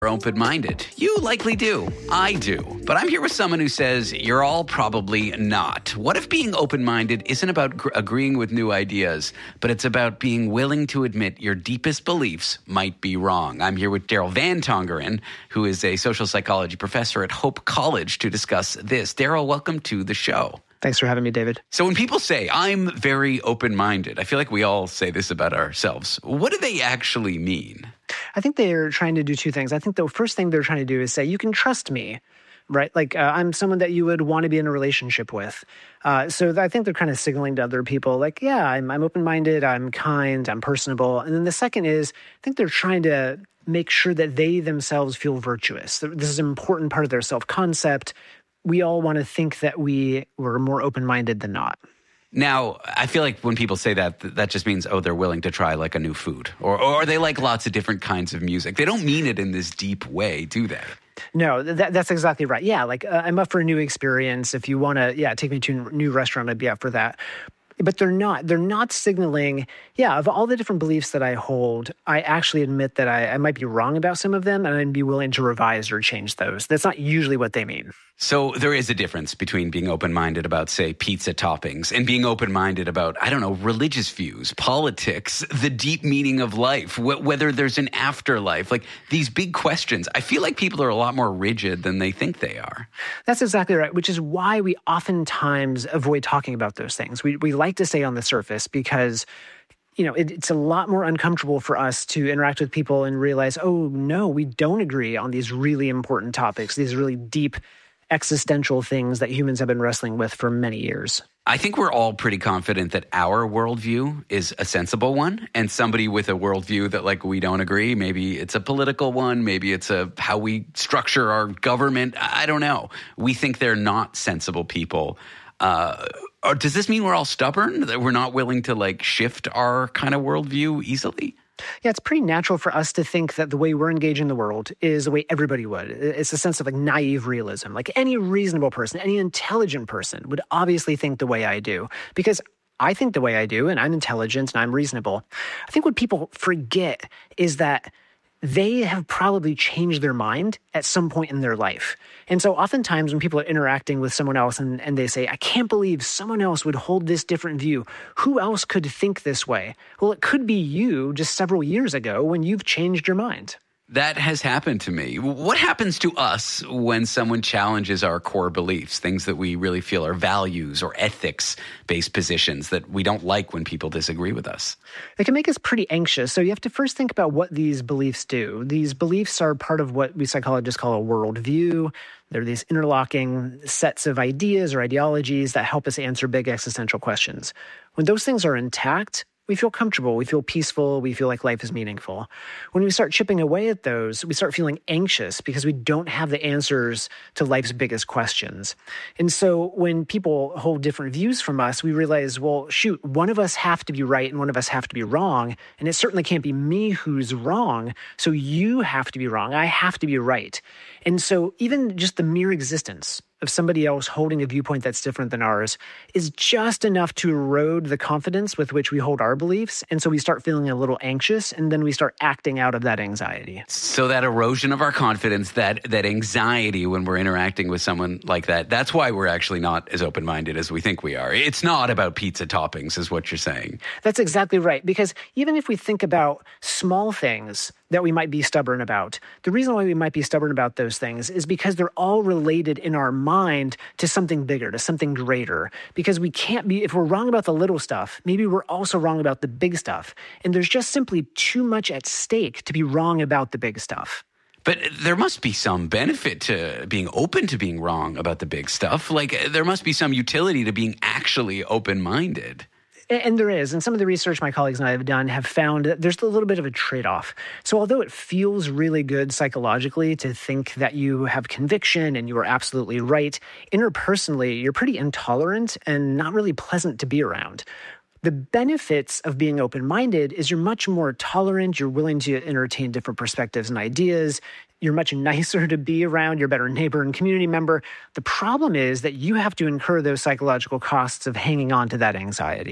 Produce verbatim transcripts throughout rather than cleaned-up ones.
Open-minded. You likely do. I do. But I'm here with someone who says you're all probably not. What if being open-minded isn't about gr- agreeing with new ideas, but it's about being willing to admit your deepest beliefs might be wrong? I'm here with Daryl Van Tongeren, who is a social psychology professor at Hope College, to discuss this. Daryl, welcome to the show. Thanks for having me, David. So when people say, I'm very open-minded, I feel like we all say this about ourselves. What do they actually mean? I think they're trying to do two things. I think the first thing they're trying to do is say, you can trust me, right? Like, uh, I'm someone that you would want to be in a relationship with. Uh, so I think they're kind of signaling to other people, like, yeah, I'm, I'm open-minded, I'm kind, I'm personable. And then the second is, I think they're trying to make sure that they themselves feel virtuous. This is an important part of their self-concept. We all want to think that we were more open-minded than not. Now, I feel like when people say that, that just means, oh, they're willing to try like a new food, or or they like lots of different kinds of music. They don't mean it in this deep way, do they? No, that, that's exactly right. Yeah, like uh, I'm up for a new experience. If you want to, yeah, take me to a new restaurant, I'd be up for that. But they're not. They're not signaling, yeah, of all the different beliefs that I hold, I actually admit that I, I might be wrong about some of them, and I'd be willing to revise or change those. That's not usually what they mean. So there is a difference between being open-minded about, say, pizza toppings and being open-minded about, I don't know, religious views, politics, the deep meaning of life, wh- whether there's an afterlife, like these big questions. I feel like people are a lot more rigid than they think they are. That's exactly right, which is why we oftentimes avoid talking about those things. We we like to stay on the surface because, you know, it, it's a lot more uncomfortable for us to interact with people and realize, oh, no, we don't agree on these really important topics, these really deep existential things that humans have been wrestling with for many years. I think we're all pretty confident that our worldview is a sensible one, and somebody with a worldview that, like, we don't agree, maybe it's a political one, maybe it's a how we structure our government, I don't know. We think they're not sensible people. Uh, or does this mean we're all stubborn, that we're not willing to, like, shift our kind of worldview easily? Yeah, it's pretty natural for us to think that the way we're engaging the world is the way everybody would. It's a sense of like naive realism. Like any reasonable person, any intelligent person would obviously think the way I do because I think the way I do and I'm intelligent and I'm reasonable. I think what people forget is that they have probably changed their mind at some point in their life. And so oftentimes when people are interacting with someone else and, and they say, I can't believe someone else would hold this different view. Who else could think this way? Well, it could be you just several years ago when you've changed your mind. That has happened to me. What happens to us when someone challenges our core beliefs, things that we really feel are values or ethics-based positions that we don't like when people disagree with us? It can make us pretty anxious. So you have to first think about what these beliefs do. These beliefs are part of what we psychologists call a worldview. They're these interlocking sets of ideas or ideologies that help us answer big existential questions. When those things are intact, we feel comfortable, we feel peaceful, we feel like life is meaningful. When we start chipping away at those, we start feeling anxious because we don't have the answers to life's biggest questions. And so when people hold different views from us, we realize, well, shoot, one of us have to be right and one of us have to be wrong, and it certainly can't be me who's wrong, so you have to be wrong, I have to be right. And so even just the mere existence of somebody else holding a viewpoint that's different than ours is just enough to erode the confidence with which we hold our beliefs. And so we start feeling a little anxious, and then we start acting out of that anxiety. So that erosion of our confidence, that that anxiety when we're interacting with someone like that, that's why we're actually not as open-minded as we think we are. It's not about pizza toppings, is what you're saying. That's exactly right. Because even if we think about small things that we might be stubborn about, the reason why we might be stubborn about those things is because they're all related in our mind to something bigger, to something greater. Because we can't be, if we're wrong about the little stuff, maybe we're also wrong about the big stuff. And there's just simply too much at stake to be wrong about the big stuff. But there must be some benefit to being open to being wrong about the big stuff. Like, there must be some utility to being actually open-minded. And there is. And some of the research my colleagues and I have done have found that there's a little bit of a trade-off. So although it feels really good psychologically to think that you have conviction and you are absolutely right, interpersonally, you're pretty intolerant and not really pleasant to be around. The benefits of being open-minded is you're much more tolerant, you're willing to entertain different perspectives and ideas, you're much nicer to be around, you're a better neighbor and community member. The problem is that you have to incur those psychological costs of hanging on to that anxiety.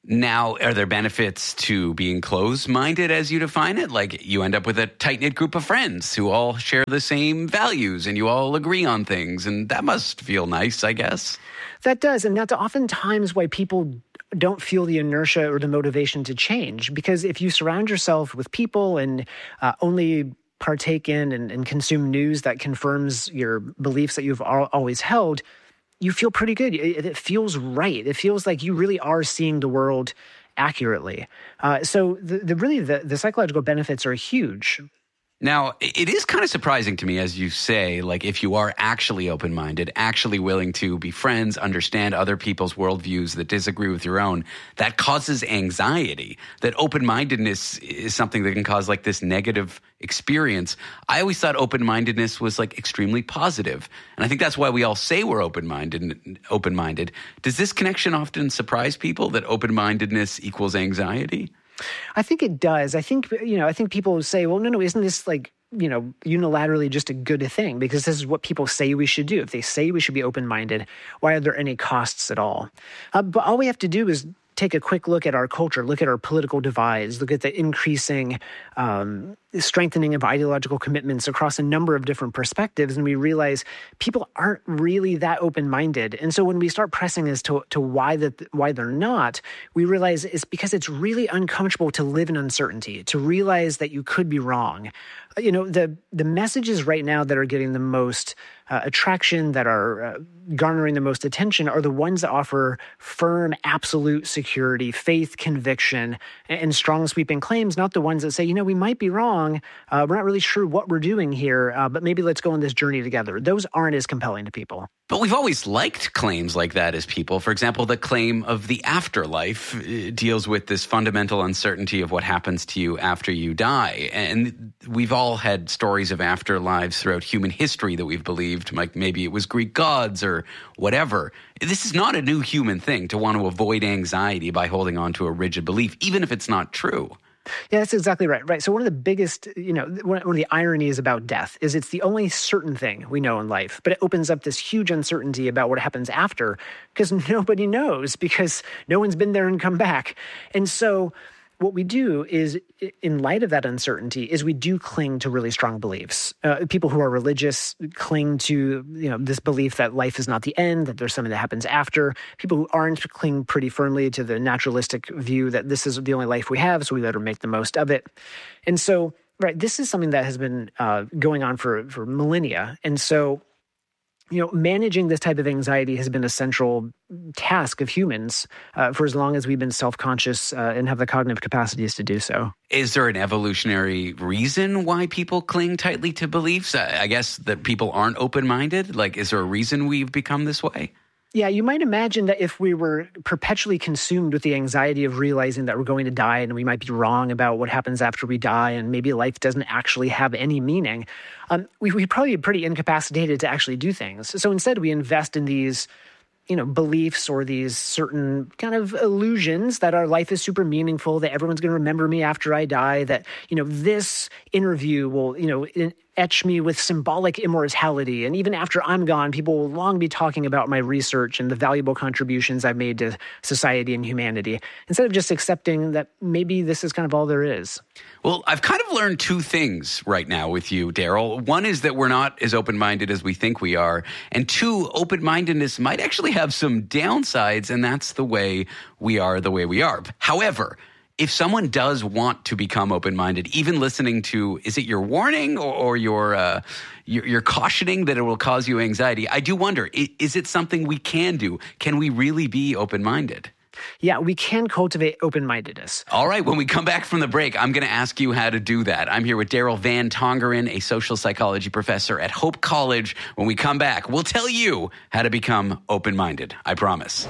Now, are there benefits to being closed-minded as you define it? Like you end up with a tight-knit group of friends who all share the same values and you all agree on things. And that must feel nice, I guess. That does. And that's oftentimes why people don't feel the inertia or the motivation to change. Because if you surround yourself with people and uh, only partake in and, and consume news that confirms your beliefs that you've al- always held, you feel pretty good. It, it feels right. It feels like you really are seeing the world accurately. Uh, so the, the really the, the psychological benefits are huge. Now, it is kind of surprising to me, as you say, like if you are actually open-minded, actually willing to be friends, understand other people's worldviews that disagree with your own, that causes anxiety, that open-mindedness is something that can cause like this negative experience. I always thought open-mindedness was like extremely positive. And I think that's why we all say we're open-minded. Open-minded. Does this connection often surprise people that open-mindedness equals anxiety? I think it does. I think, you know, I think people say, well, no, no, isn't this like, you know, unilaterally just a good thing? Because this is what people say we should do. If they say we should be open-minded, why are there any costs at all? Uh, but all we have to do is take a quick look at our culture, look at our political divides, look at the increasing um, strengthening of ideological commitments across a number of different perspectives, and we realize people aren't really that open-minded. And so when we start pressing as to, to why that why they're not, we realize it's because it's really uncomfortable to live in uncertainty, to realize that you could be wrong. You know, the the messages right now that are getting the most uh, attraction, that are uh, garnering the most attention, are the ones that offer firm, absolute security, faith, conviction, and, and strong sweeping claims, not the ones that say, you know, we might be wrong, uh, we're not really sure what we're doing here, uh, but maybe let's go on this journey together. Those aren't as compelling to people. But we've always liked claims like that as people. For example, the claim of the afterlife deals with this fundamental uncertainty of what happens to you after you die. And we've all had stories of afterlives throughout human history that we've believed, like maybe it was Greek gods or whatever. This is not a new human thing to want to avoid anxiety by holding on to a rigid belief, even if it's not true. Yeah, that's exactly right. Right. So one of the biggest, you know, one of the ironies about death is it's the only certain thing we know in life, but it opens up this huge uncertainty about what happens after because nobody knows, because no one's been there and come back. And so what we do is, in light of that uncertainty, is we do cling to really strong beliefs. Uh, people who are religious cling to, you know, this belief that life is not the end, that there's something that happens after. People who aren't cling pretty firmly to the naturalistic view that this is the only life we have, so we better make the most of it. And so, right, this is something that has been uh, going on for, for millennia. And so, you know, managing this type of anxiety has been a central task of humans uh, for as long as we've been self-conscious uh, and have the cognitive capacities to do so. Is there an evolutionary reason why people cling tightly to beliefs? I guess that people aren't open-minded. Like, is there a reason we've become this way? Yeah, you might imagine that if we were perpetually consumed with the anxiety of realizing that we're going to die and we might be wrong about what happens after we die and maybe life doesn't actually have any meaning, um, we, we'd probably be pretty incapacitated to actually do things. So instead, we invest in these, you know, beliefs or these certain kind of illusions that our life is super meaningful, that everyone's going to remember me after I die, that, you know, this interview will, you know, in, etch me with symbolic immortality. And even after I'm gone, people will long be talking about my research and the valuable contributions I've made to society and humanity, instead of just accepting that maybe this is kind of all there is. Well, I've kind of learned two things right now with you, Daryl. One is that we're not as open-minded as we think we are. And two, open-mindedness might actually have some downsides, and that's the way we are the way we are. However, if someone does want to become open-minded, even listening to, is it your warning or, or your, uh, your your cautioning that it will cause you anxiety? I do wonder, is it something we can do? Can we really be open-minded? Yeah, we can cultivate open-mindedness. All right, when we come back from the break, I'm going to ask you how to do that. I'm here with Daryl Van Tongeren, a social psychology professor at Hope College. When we come back, we'll tell you how to become open-minded. I promise.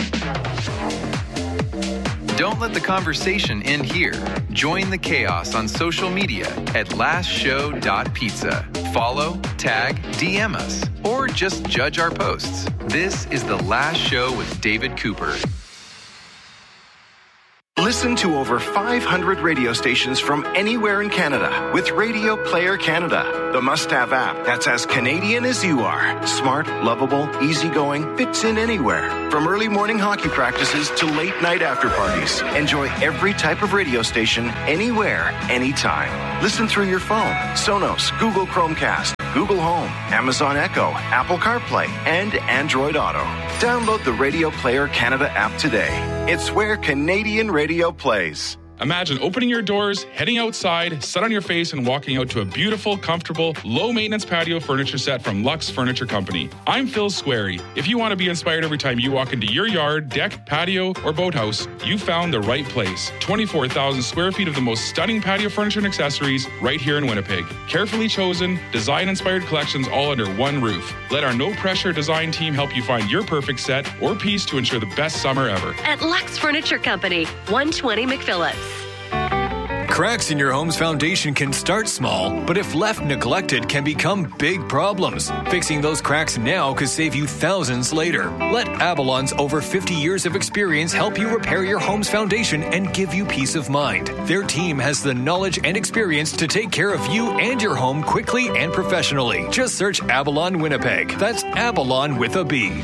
Don't let the conversation end here. Join the chaos on social media at last show dot pizza. Follow, tag, D M us, or just judge our posts. This is The Last Show with David Cooper. Listen to over five hundred radio stations from anywhere in Canada with Radio Player Canada, the must-have app that's as Canadian as you are. Smart, lovable, easygoing, fits in anywhere. From early morning hockey practices to late night after parties. Enjoy every type of radio station, anywhere, anytime. Listen through your phone, Sonos, Google Chromecast, Google Home, Amazon Echo, Apple CarPlay, and Android Auto. Download the Radio Player Canada app today. It's where Canadian radio plays. Imagine opening your doors, heading outside, set on your face, and walking out to a beautiful, comfortable, low-maintenance patio furniture set from Lux Furniture Company. I'm Phil Squarey. If you want to be inspired every time you walk into your yard, deck, patio, or boathouse, you found the right place. twenty-four thousand square feet of the most stunning patio furniture and accessories right here in Winnipeg. Carefully chosen, design-inspired collections all under one roof. Let our no-pressure design team help you find your perfect set or piece to ensure the best summer ever. At Lux Furniture Company, one twenty McPhillips. Cracks in your home's foundation can start small, but if left neglected can become big problems. Fixing those cracks now could save you thousands later. Let Avalon's over fifty years of experience help you repair your home's foundation and give you peace of mind. Their team has the knowledge and experience to take care of you and your home quickly and professionally. Just search Avalon Winnipeg. That's Avalon with a B.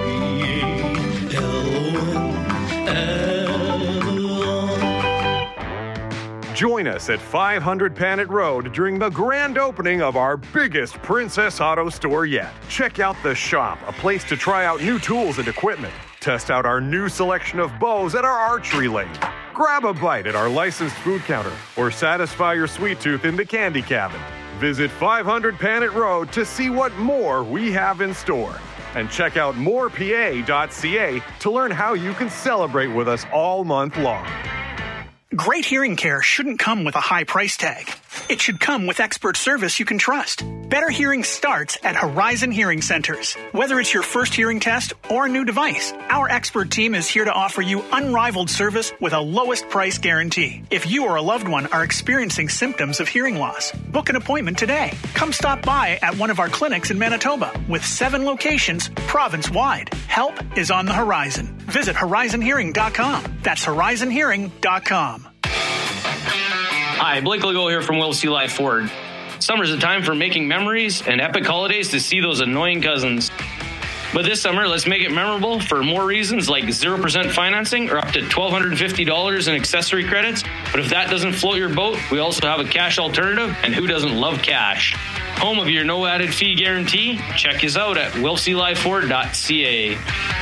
Join us at five hundred Panet Road during the grand opening of our biggest Princess Auto store yet. Check out The Shop, a place to try out new tools and equipment. Test out our new selection of bows at our archery lane. Grab a bite at our licensed food counter or satisfy your sweet tooth in the candy cabin. Visit five hundred Panet Road to see what more we have in store. And check out more p a dot c a to learn how you can celebrate with us all month long. Great hearing care shouldn't come with a high price tag. It should come with expert service you can trust. Better hearing starts at Horizon Hearing Centers. Whether it's your first hearing test or a new device, our expert team is here to offer you unrivaled service with a lowest price guarantee. If you or a loved one are experiencing symptoms of hearing loss, book an appointment today. Come stop by at one of our clinics in Manitoba with seven locations province-wide. Help is on the horizon. Visit horizon hearing dot com. That's horizon hearing dot com. Hi, Blake Legault here from Will C. Life Ford. Summer's a time for making memories and epic holidays to see those annoying cousins. But this summer, let's make it memorable for more reasons like zero percent financing or up to one thousand two hundred fifty dollars in accessory credits. But if that doesn't float your boat, we also have a cash alternative, and who doesn't love cash? Home of your no added fee guarantee? Check us out at will c life ford dot c a.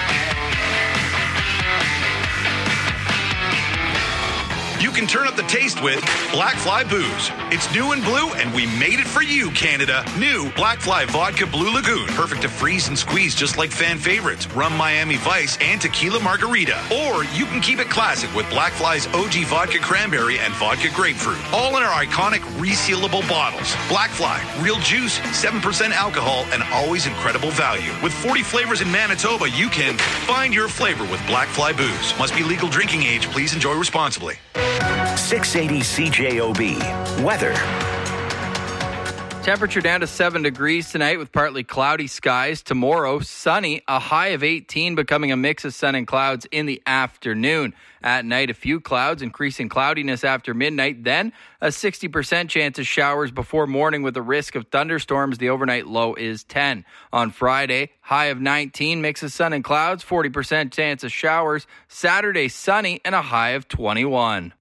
You can turn up the taste with Black Fly Booze. It's new and blue, and we made it for you, Canada. New Black Fly Vodka Blue Lagoon. Perfect to freeze and squeeze just like fan favorites, Rum Miami Vice and Tequila Margarita. Or you can keep it classic with Black Fly's O G Vodka Cranberry and Vodka Grapefruit. All in our iconic resealable bottles. Black Fly, real juice, seven percent alcohol, and always incredible value. With forty flavors in Manitoba, you can find your flavor with Black Fly Booze. Must be legal drinking age. Please enjoy responsibly. six eighty C J O B. Weather. Temperature down to seven degrees tonight with partly cloudy skies. Tomorrow, sunny, a high of eighteen, becoming a mix of sun and clouds in the afternoon. At night, a few clouds, increasing cloudiness after midnight. Then, a sixty percent chance of showers before morning with a risk of thunderstorms. The overnight low is ten. On Friday, high of nineteen, mix of sun and clouds, forty percent chance of showers. Saturday, sunny, and a high of twenty-one.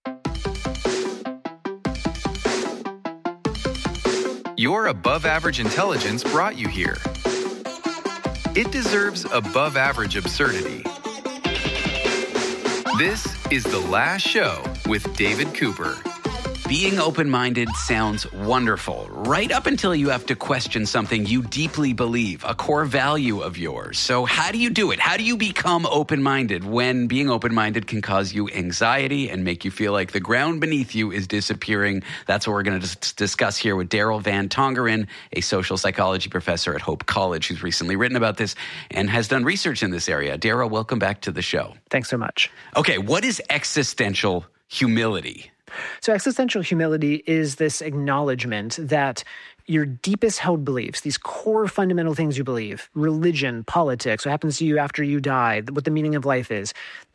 Your above-average intelligence brought you here. It deserves above-average absurdity. This is The Last Show with David Cooper. Being open-minded sounds wonderful, right up until you have to question something you deeply believe, a core value of yours. So how do you do it? How do you become open-minded when being open-minded can cause you anxiety and make you feel like the ground beneath you is disappearing? That's what we're going to dis- discuss here with Daryl Van Tongeren, a social psychology professor at Hope College, who's recently written about this and has done research in this area. Daryl, welcome back to the show. Thanks so much. Okay, what is existential humility? So existential humility is this acknowledgement that your deepest held beliefs, these core fundamental things you believe, religion, politics, what happens to you after you die, what the meaning of life is, that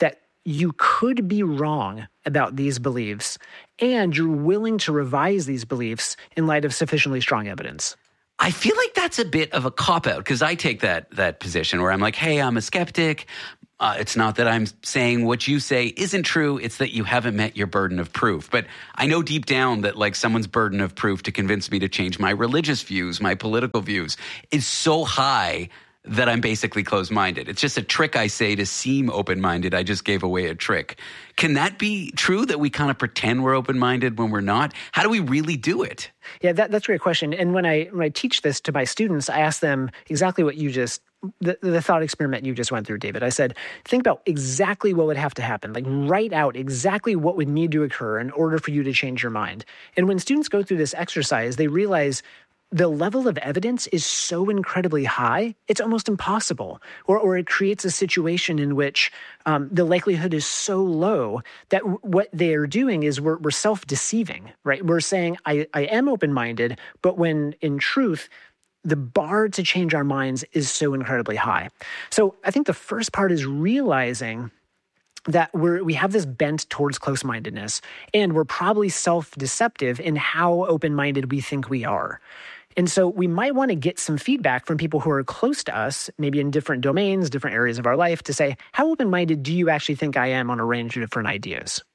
you could be wrong about these beliefs, and you're willing to revise these beliefs in light of sufficiently strong evidence. I feel like that's a bit of a cop-out because I take that that position where I'm like, hey, I'm a skeptic. Uh, it's not that I'm saying what you say isn't true. It's that you haven't met your burden of proof. But I know deep down that like someone's burden of proof to convince me to change my religious views, my political views is so high that I'm basically closed-minded. It's just a trick I say to seem open-minded. I just gave away a trick. Can that be true that we kind of pretend we're open-minded when we're not? How do we really do it? Yeah, that, that's a great question. And when I when I teach this to my students, I ask them exactly what you just The, the thought experiment you just went through, David. I said, think about exactly what would have to happen. Like, write out exactly what would need to occur in order for you to change your mind. And when students go through this exercise, they realize the level of evidence is so incredibly high, it's almost impossible. Or, or it creates a situation in which um, the likelihood is so low that w- what they are doing is we're, we're self-deceiving, right? We're saying, I, I am open-minded, but when in truth, the bar to change our minds is so incredibly high. So I think the first part is realizing that we're, we have this bent towards close-mindedness, and we're probably self-deceptive in how open-minded we think we are. And so we might want to get some feedback from people who are close to us, maybe in different domains, different areas of our life, to say, how open-minded do you actually think I am on a range of different ideas?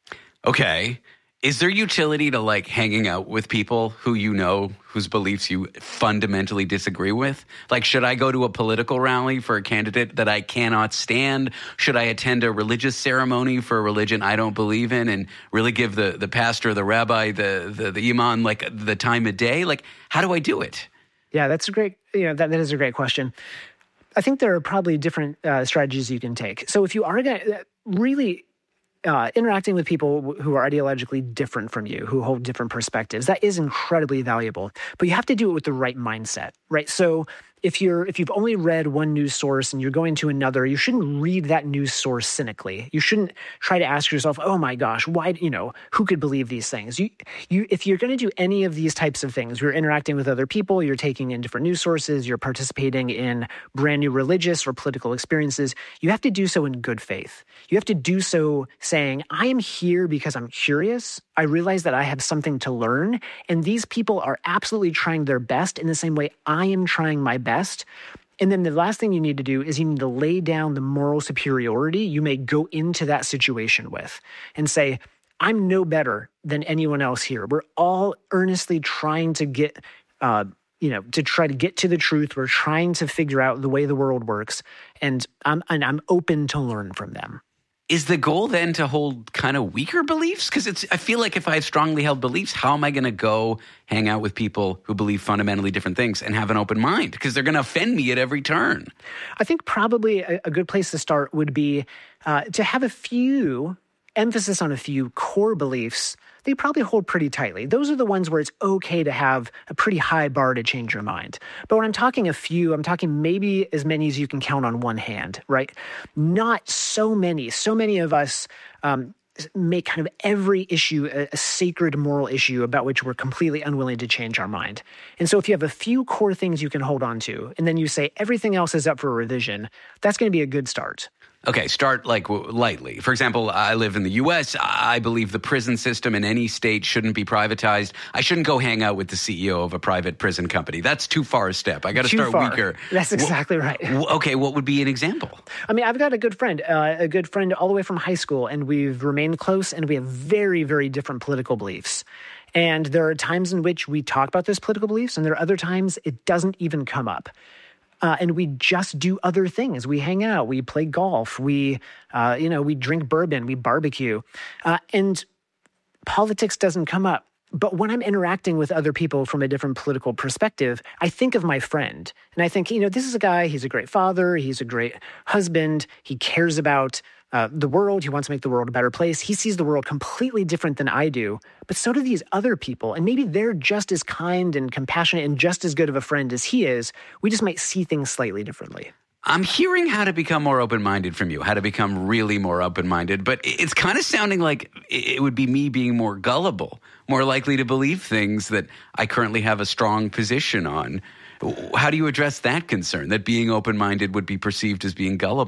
Okay. Is there utility to like hanging out with people who you know, whose beliefs you fundamentally disagree with? Like, should I go to a political rally for a candidate that I cannot stand? Should I attend a religious ceremony for a religion I don't believe in and really give the, the pastor, the rabbi, the, the, the imam, like the time of day? Like, how do I do it? Yeah, that's a great, you know, that, that is a great question. I think there are probably different uh, strategies you can take. So if you are going to really Uh, interacting with people who are ideologically different from you, who hold different perspectives, that is incredibly valuable. But you have to do it with the right mindset, right? So if you're if you've only read one news source and you're going to another, you shouldn't read that news source cynically. You shouldn't try to ask yourself, "Oh my gosh, why? You know, who could believe these things?" You you if you're going to do any of these types of things, you're interacting with other people, you're taking in different news sources, you're participating in brand new religious or political experiences. You have to do so in good faith. You have to do so saying, "I am here because I'm curious. I realize that I have something to learn, and these people are absolutely trying their best in the same way I am trying my best." And then the last thing you need to do is you need to lay down the moral superiority you may go into that situation with and say, I'm no better than anyone else here. We're all earnestly trying to get, uh, you know, to try to get to the truth. We're trying to figure out the way the world works, and I'm, and I'm open to learn from them. Is the goal then to hold kind of weaker beliefs? Because it's, I feel like if I have strongly held beliefs, how am I going to go hang out with people who believe fundamentally different things and have an open mind? Because they're going to offend me at every turn. I think probably a, a good place to start would be uh, to have a few, emphasis on a few core beliefs they probably hold pretty tightly. Those are the ones where it's okay to have a pretty high bar to change your mind. But when I'm talking a few, I'm talking maybe as many as you can count on one hand, right? Not so many. So many of us um, make kind of every issue a, a sacred moral issue about which we're completely unwilling to change our mind. And so if you have a few core things you can hold on to, and then you say everything else is up for revision, that's going to be a good start. Okay, start like w- lightly. For example, I live in the U S. I believe the prison system in any state shouldn't be privatized. I shouldn't go hang out with the C E O of a private prison company. That's too far a step. I got to start far. weaker. That's exactly w- right. W- okay, what would be an example? I mean, I've got a good friend, uh, a good friend all the way from high school, and we've remained close, and we have very, very different political beliefs. And there are times in which we talk about those political beliefs, and there are other times it doesn't even come up. Uh, and we just do other things. We hang out, we play golf, we, uh, you know, we drink bourbon, we barbecue, uh, and politics doesn't come up. But when I'm interacting with other people from a different political perspective, I think of my friend, and I think, you know, this is a guy, he's a great father, he's a great husband, he cares about uh, the world, he wants to make the world a better place. He sees the world completely different than I do, but so do these other people, and maybe they're just as kind and compassionate and just as good of a friend as he is. We just might see things slightly differently. I'm hearing how to become more open-minded from you, how to become really more open-minded, but it's kind of sounding like it would be me being more gullible, more likely to believe things that I currently have a strong position on. How do you address that concern, that being open-minded would be perceived as being gullible?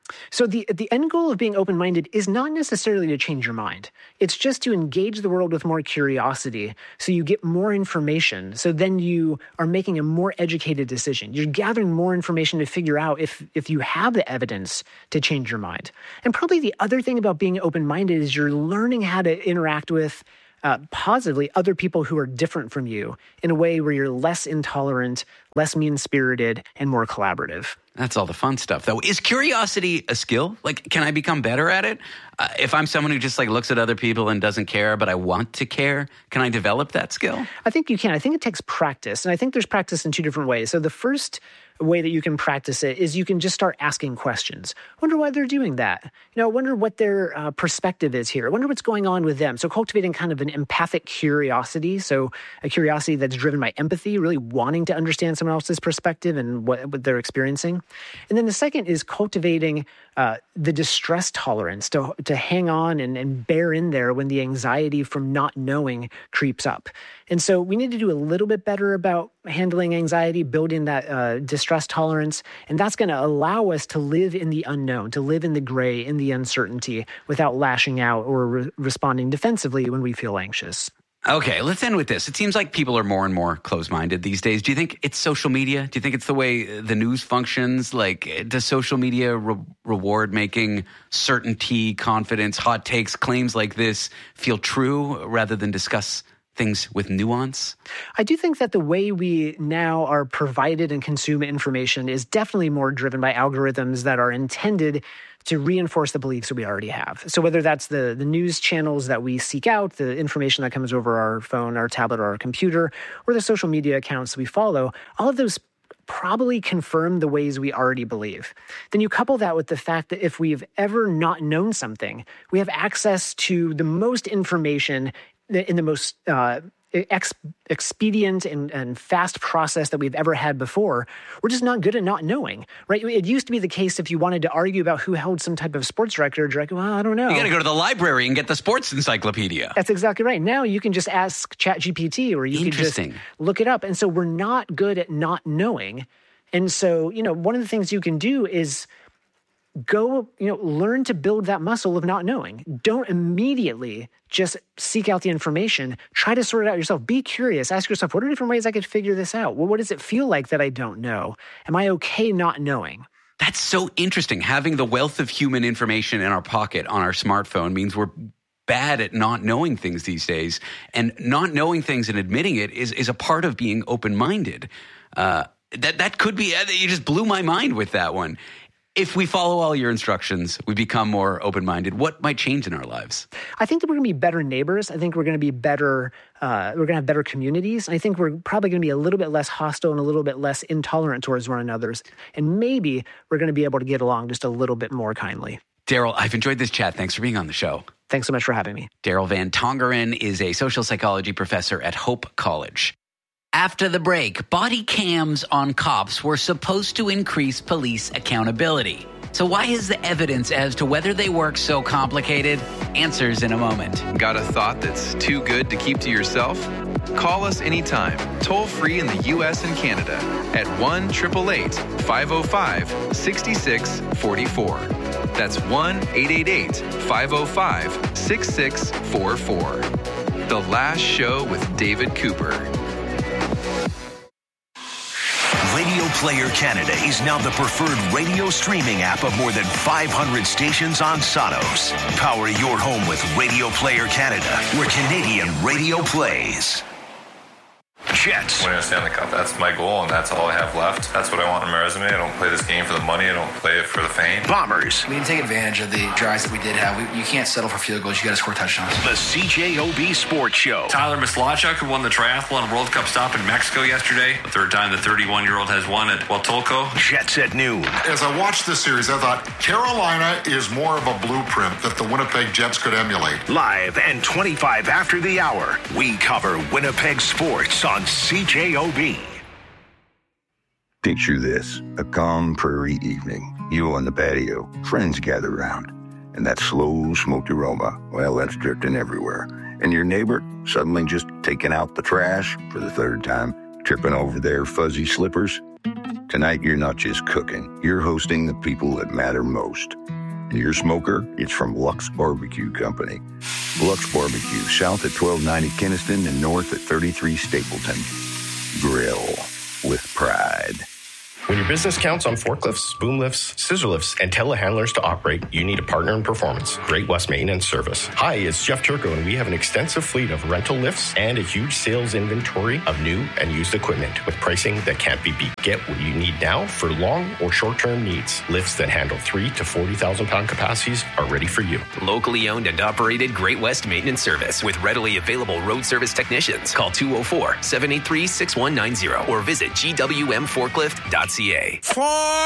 So the the end goal of being open-minded is not necessarily to change your mind. It's just to engage the world with more curiosity so you get more information. So then you are making a more educated decision. You're gathering more information to figure out if, if you have the evidence to change your mind. And probably the other thing about being open-minded is you're learning how to interact with Uh, positively other people who are different from you in a way where you're less intolerant, less mean-spirited, and more collaborative. That's all the fun stuff, though. Is curiosity a skill? Like, can I become better at it? Uh, if I'm someone who just like looks at other people and doesn't care, but I want to care, can I develop that skill? I think you can. I think it takes practice, and I think there's practice in two different ways. So the first way that you can practice it is you can just start asking questions. Wonder why they're doing that. You know, wonder what their uh, perspective is here. Wonder what's going on with them. So cultivating kind of an empathic curiosity. So a curiosity that's driven by empathy, really wanting to understand someone else's perspective and what, what they're experiencing. And then the second is cultivating uh, the distress tolerance to, to hang on and, and bear in there when the anxiety from not knowing creeps up. And so we need to do a little bit better about handling anxiety, build in that uh, distress tolerance, and that's going to allow us to live in the unknown, to live in the gray, in the uncertainty, without lashing out or re- responding defensively when we feel anxious. Okay, let's end with this. It seems like people are more and more closed-minded these days. Do you think it's social media? Do you think it's the way the news functions? Like, does social media re- reward making certainty, confidence, hot takes, claims like this feel true rather than discuss things with nuance? I do think that the way we now are provided and consume information is definitely more driven by algorithms that are intended to reinforce the beliefs that we already have. So whether that's the, the news channels that we seek out, the information that comes over our phone, our tablet, or our computer, or the social media accounts that we follow, all of those probably confirm the ways we already believe. Then you couple that with the fact that if we've ever not known something, we have access to the most information in the most uh, ex- expedient and, and fast process that we've ever had before. We're just not good at not knowing, right? It used to be the case if you wanted to argue about who held some type of sports record, you're like, well, I don't know. You got to go to the library and get the sports encyclopedia. That's exactly right. Now you can just ask ChatGPT or you can just look it up. And so we're not good at not knowing. And so, you know, one of the things you can do is go, you know, learn to build that muscle of not knowing. Don't immediately just seek out the information. Try to sort it out yourself. Be curious. Ask yourself, what are different ways I could figure this out? Well, what does it feel like that I don't know? Am I okay not knowing? That's so interesting. Having the wealth of human information in our pocket on our smartphone means we're bad at not knowing things these days. And not knowing things and admitting it is, is a part of being open-minded. Uh, that, that could be, you just blew my mind with that one. If we follow all your instructions, we become more open-minded. What might change in our lives? I think that we're going to be better neighbors. I think we're going to be better, uh, we're going to have better communities. And I think we're probably going to be a little bit less hostile and a little bit less intolerant towards one another. And maybe we're going to be able to get along just a little bit more kindly. Daryl, I've enjoyed this chat. Thanks for being on the show. Thanks so much for having me. Daryl Van Tongeren is a social psychology professor at Hope College. After the break, body cams on cops were supposed to increase police accountability. So why is the evidence as to whether they work so complicated? Answers in a moment. Got a thought that's too good to keep to yourself? Call us anytime, toll free in the U S and Canada at one eight eight eight, five oh five, six six four four. That's one eight eight eight, five oh five, six six four four. The Last Show with David Cooper. Radio Player Canada is now the preferred radio streaming app of more than five hundred stations on Sonos. Power your home with Radio Player Canada, where Canadian radio plays. Jets. Winning a Stanley Cup, that's my goal, and that's all I have left. That's what I want on my resume. I don't play this game for the money. I don't play it for the fame. Bombers. We can take advantage of the drives that we did have. We, you can't settle for field goals. You got to score touchdowns. The C J O B Sports Show. Tyler Mislachuk, who won the triathlon World Cup stop in Mexico yesterday. The third time the thirty-one-year-old has won at Huatulco. Jets at noon. As I watched this series, I thought Carolina is more of a blueprint that the Winnipeg Jets could emulate. Live and twenty-five after the hour, we cover Winnipeg sports on C J O B. Picture this, a calm prairie evening. You on the patio, friends gather around, and that slow smoked aroma, well, that's drifting everywhere. And your neighbor suddenly just taking out the trash for the third time, tripping over their fuzzy slippers. Tonight, you're not just cooking, you're hosting the people that matter most. And your smoker, it's from Lux Barbecue Company. Lux Barbecue, south at twelve ninety Kinnison and north at thirty-three Stapleton. Grill with pride. When your business counts on forklifts, boom lifts, scissor lifts, and telehandlers to operate, you need a partner in performance. Great West Maintenance Service. Hi, it's Jeff Turco, and we have an extensive fleet of rental lifts and a huge sales inventory of new and used equipment with pricing that can't be beat. Get what you need now for long or short-term needs. Lifts that handle three to forty thousand pound capacities are ready for you. Locally owned and operated Great West Maintenance Service with readily available road service technicians. Call two oh four, seven eight three, six one nine zero or visit g w m forklift dot c a. Four,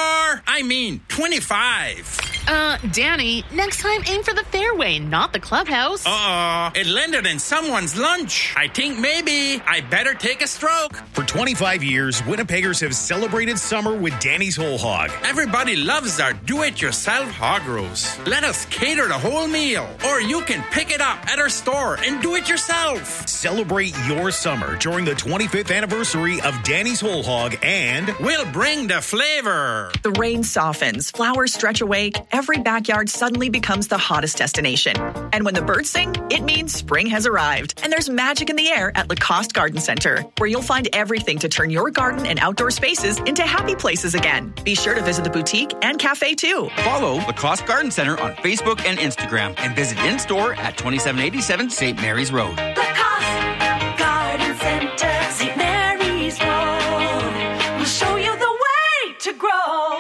I mean twenty-five. Uh, Danny, next time aim for the fairway, not the clubhouse. Uh-oh, it landed in someone's lunch. I think maybe I better take a stroke. For twenty-five years, Winnipeggers have celebrated summer with Danny's Whole Hog. Everybody loves our do-it-yourself hog roast. Let us cater the whole meal, or you can pick it up at our store and do it yourself. Celebrate your summer during the twenty-fifth anniversary of Danny's Whole Hog, and we'll bring the flavor. The rain softens, flowers stretch awake, every backyard suddenly becomes the hottest destination. And when the birds sing, it means spring has arrived. And there's magic in the air at Lacoste Garden Center, where you'll find everything to turn your garden and outdoor spaces into happy places again. Be sure to visit the boutique and cafe too. Follow Lacoste Garden Center on Facebook and Instagram and visit in-store at twenty-seven eighty-seven Saint Mary's Road. Lacoste Garden Center, Saint Mary's Road. We'll show you the way to grow.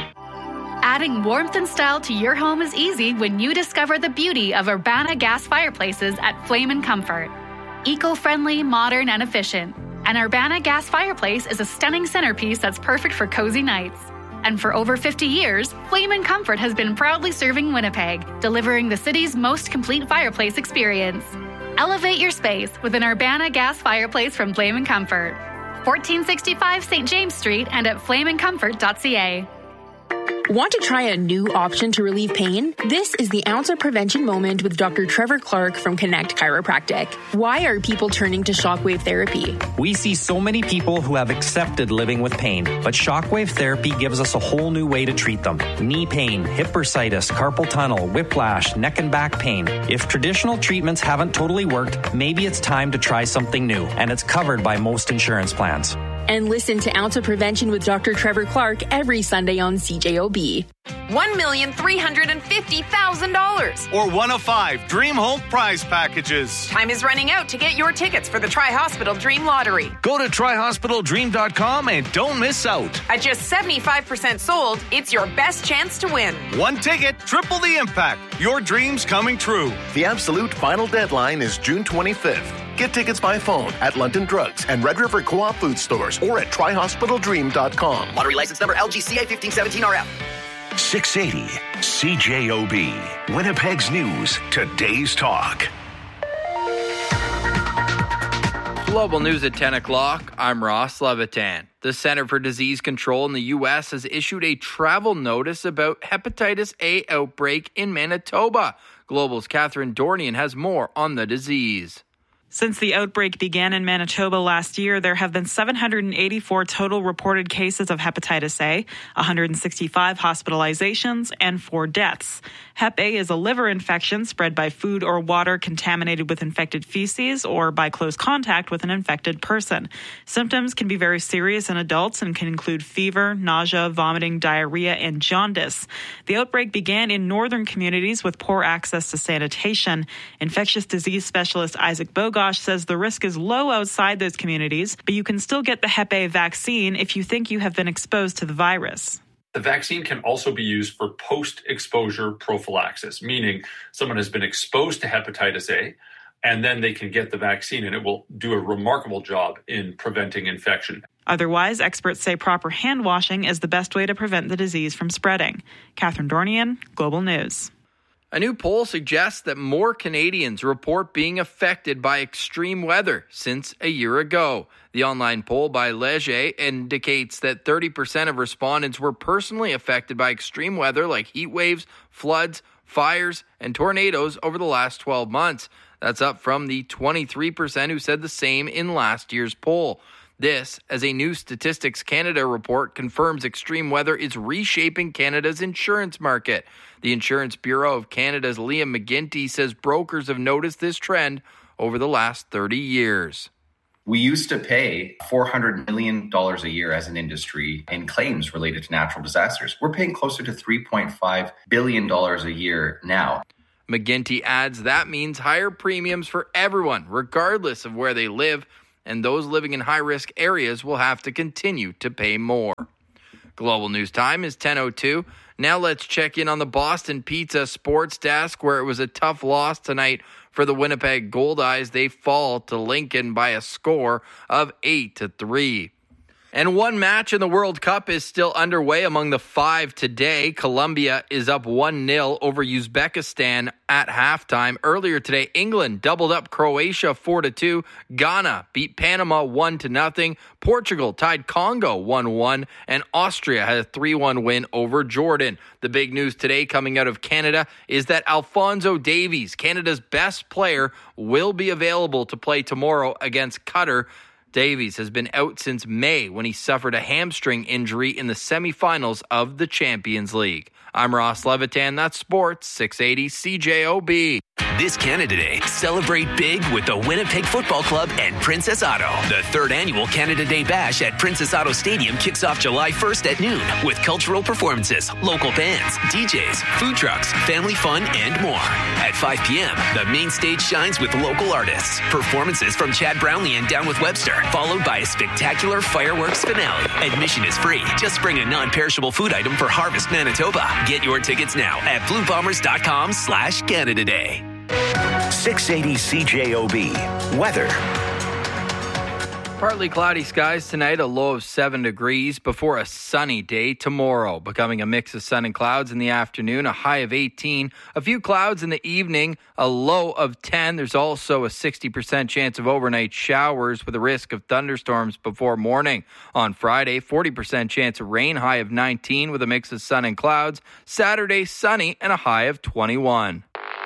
Adding warmth and style to your home is easy when you discover the beauty of Urbana gas fireplaces at Flame and Comfort. Eco-friendly, modern, and efficient. An Urbana gas fireplace is a stunning centerpiece that's perfect for cozy nights. And for over fifty years, Flame and Comfort has been proudly serving Winnipeg, delivering the city's most complete fireplace experience. Elevate your space with an Urbana gas fireplace from Flame and Comfort. fourteen sixty-five Saint James Street and at flame and comfort dot c a. Want to try a new option to relieve pain? This is the Ounce of Prevention Moment with Doctor Trevor Clark from Connect Chiropractic. Why are people turning to shockwave therapy? We see so many people who have accepted living with pain, but shockwave therapy gives us a whole new way to treat them. Knee pain, hip bursitis, carpal tunnel, whiplash, neck and back pain. If traditional treatments haven't totally worked, maybe it's time to try something new, and it's covered by most insurance plans. And listen to Ounce of Prevention with Doctor Trevor Clark every Sunday on C J O B. one million three hundred fifty thousand dollars. Or one of five Dream Home prize packages. Time is running out to get your tickets for the Tri-Hospital Dream Lottery. Go to tri hospital dream dot com and don't miss out. At just seventy-five percent sold, it's your best chance to win. One ticket, triple the impact. Your dreams coming true. The absolute final deadline is June twenty-fifth. Get tickets by phone at London Drugs and Red River Co-op food stores or at tri hospital dream dot com. Lottery license number L G C A fifteen seventeen R F. six eighty C J O B. Winnipeg's News. Today's Talk. Global News at ten o'clock. I'm Ross Levitan. The Center for Disease Control in the U S has issued a travel notice about hepatitis A outbreak in Manitoba. Global's Catherine Dornian has more on the disease. Since the outbreak began in Manitoba last year, there have been seven hundred eighty-four total reported cases of hepatitis A, one hundred sixty-five hospitalizations, and four deaths. Hep A is a liver infection spread by food or water contaminated with infected feces or by close contact with an infected person. Symptoms can be very serious in adults and can include fever, nausea, vomiting, diarrhea, and jaundice. The outbreak began in northern communities with poor access to sanitation. Infectious disease specialist Isaac Bogosh says the risk is low outside those communities, but you can still get the Hep A vaccine if you think you have been exposed to the virus. The vaccine can also be used for post-exposure prophylaxis, meaning someone has been exposed to hepatitis A, and then they can get the vaccine, and it will do a remarkable job in preventing infection. Otherwise, experts say proper hand washing is the best way to prevent the disease from spreading. Catherine Dornian, Global News. A new poll suggests that more Canadians report being affected by extreme weather since a year ago. The online poll by Leger indicates that thirty percent of respondents were personally affected by extreme weather like heat waves, floods, fires, and tornadoes over the last twelve months. That's up from the twenty-three percent who said the same in last year's poll. This, as a new Statistics Canada report confirms extreme weather is reshaping Canada's insurance market. The Insurance Bureau of Canada's Liam McGinty says brokers have noticed this trend over the last thirty years. We used to pay four hundred million dollars a year as an industry in claims related to natural disasters. We're paying closer to three point five billion dollars a year now. McGinty adds that means higher premiums for everyone, regardless of where they live, and those living in high-risk areas will have to continue to pay more. Global News Time is ten oh two. Now let's check in on the Boston Pizza Sports Desk, where it was a tough loss tonight for the Winnipeg Goldeyes. They fall to Lincoln by a score of eight to three. And one match in the World Cup is still underway among the five today. Colombia is up one nil over Uzbekistan at halftime. Earlier today, England doubled up Croatia four to two. Ghana beat Panama one to nothing. Portugal tied Congo one one. And Austria had a three one win over Jordan. The big news today coming out of Canada is that Alphonso Davies, Canada's best player, will be available to play tomorrow against Qatar. Davies has been out since May when he suffered a hamstring injury in the semifinals of the Champions League. I'm Ross Levitan. That's Sports six eighty C J O B. This Canada Day, celebrate big with the Winnipeg Football Club and Princess Auto. The third annual Canada Day Bash at Princess Auto Stadium kicks off July first at noon with cultural performances, local bands, D Js, food trucks, family fun, and more. At five p.m., the main stage shines with local artists. Performances from Chad Brownlee and Down with Webster, followed by a spectacular fireworks finale. Admission is free. Just bring a non-perishable food item for Harvest Manitoba. Get your tickets now at blue bombers dot com slash Canada Day. six eighty C J O B. Weather. Partly cloudy skies tonight, a low of seven degrees before a sunny day tomorrow, becoming a mix of sun and clouds in the afternoon, a high of eighteen, a few clouds in the evening, a low of ten. There's also a sixty percent chance of overnight showers with a risk of thunderstorms before morning. On Friday, forty percent chance of rain, high of nineteen with a mix of sun and clouds. Saturday, sunny and a high of twenty-one.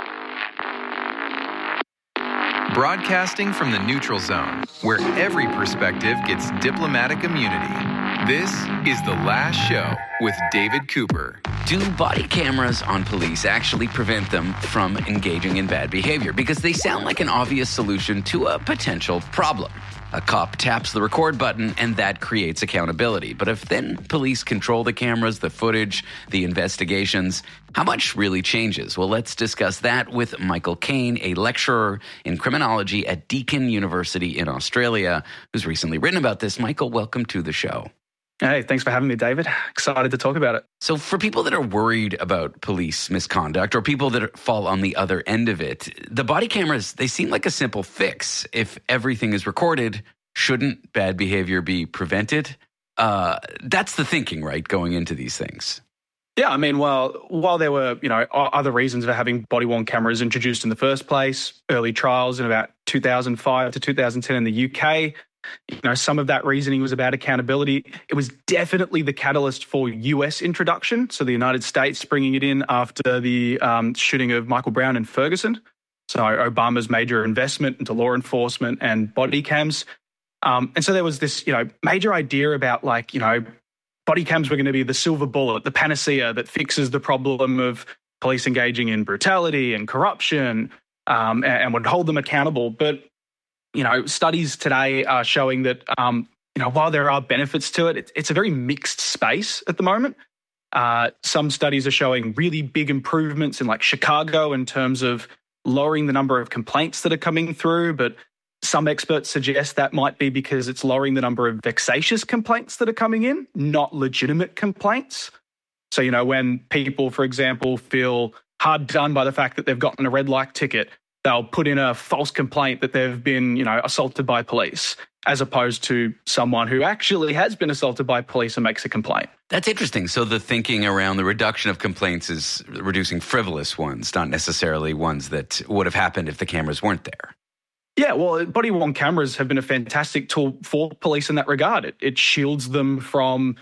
Broadcasting from the neutral zone, where every perspective gets diplomatic immunity. This is The Last Show with David Cooper. Do body cameras on police actually prevent them from engaging in bad behavior? Because they sound like an obvious solution to a potential problem. A cop taps the record button and that creates accountability. But if then police control the cameras, the footage, the investigations, how much really changes? Well, let's discuss that with Michael Kane, a lecturer in criminology at Deakin University in Australia, who's recently written about this. Michael, welcome to the show. Hey, thanks for having me, David. Excited to talk about it. So for people that are worried about police misconduct or people that fall on the other end of it, the body cameras, they seem like a simple fix. If everything is recorded, shouldn't bad behavior be prevented? Uh, that's the thinking, right, going into these things. Yeah, I mean, well, while there were, you know, other reasons for having body-worn cameras introduced in the first place, early trials in about two thousand five to two thousand ten in the U K, you know, some of that reasoning was about accountability. It was definitely the catalyst for U S introduction. So the United States bringing it in after the um, shooting of Michael Brown in Ferguson. So Obama's major investment into law enforcement and body cams. Um, and so there was this, you know, major idea about like, you know, body cams were going to be the silver bullet, the panacea that fixes the problem of police engaging in brutality and corruption um, and, and would hold them accountable. But you know, studies today are showing that, um, you know, while there are benefits to it, it it's a very mixed space at the moment. Uh, some studies are showing really big improvements in like Chicago in terms of lowering the number of complaints that are coming through. But some experts suggest that might be because it's lowering the number of vexatious complaints that are coming in, not legitimate complaints. So, you know, when people, for example, feel hard done by the fact that they've gotten a red light ticket, they'll put in a false complaint that they've been, you know, assaulted by police, as opposed to someone who actually has been assaulted by police and makes a complaint. That's interesting. So the thinking around the reduction of complaints is reducing frivolous ones, not necessarily ones that would have happened if the cameras weren't there. Yeah, well, body-worn cameras have been a fantastic tool for police in that regard. It, it shields them from